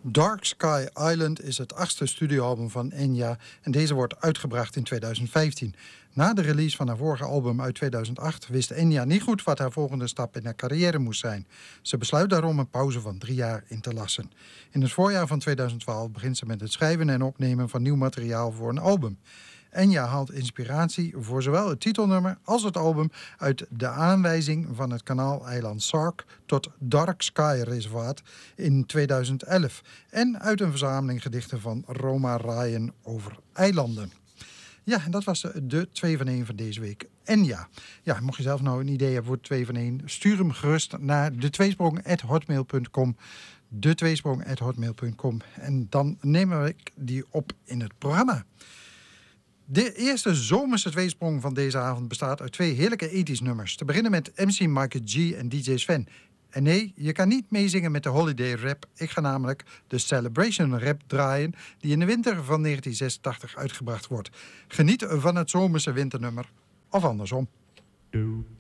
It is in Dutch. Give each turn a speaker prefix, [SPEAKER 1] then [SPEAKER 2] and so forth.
[SPEAKER 1] Dark Sky Island is het 8e studioalbum van Enya en deze wordt uitgebracht in 2015. Na de release van haar vorige album uit 2008 wist Enya niet goed wat haar volgende stap in haar carrière moest zijn. Ze besluit daarom een pauze van 3 jaar in te lassen. In het voorjaar van 2012 begint ze met het schrijven en opnemen van nieuw materiaal voor een album. Enya haalt inspiratie voor zowel het titelnummer als het album uit de aanwijzing van het kanaaleiland Sark tot Dark Sky Reservaat in 2011 en uit een verzameling gedichten van Roma Ryan over eilanden. Ja, en dat was de 2 van 1 van deze week. Enya. Ja, mocht je zelf nou een idee hebben voor 2 van 1, stuur hem gerust naar detweesprong@hotmail.com. detweesprong@hotmail.com. En dan nemen we die op in het programma. De eerste zomerse tweesprong van deze avond bestaat uit 2 heerlijke ethisch nummers. Te beginnen met MC Michael G en DJ Sven. En nee, je kan niet meezingen met de holiday rap. Ik ga namelijk de Celebration rap draaien die in de winter van 1986 uitgebracht wordt. Geniet van het zomerse winternummer of andersom.